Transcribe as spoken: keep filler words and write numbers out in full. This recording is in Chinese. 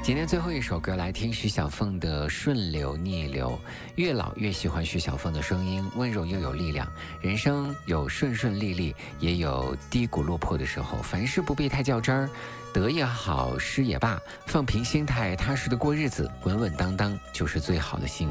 今天最后一首歌来听徐小凤的《顺流逆流》，越老越喜欢徐小凤的声音，温柔又有力量。人生有顺顺利利，也有低谷落魄的时候，凡事不必太较真儿，得也好，失也罢，放平心态，踏实的过日子，稳稳当当就是最好的幸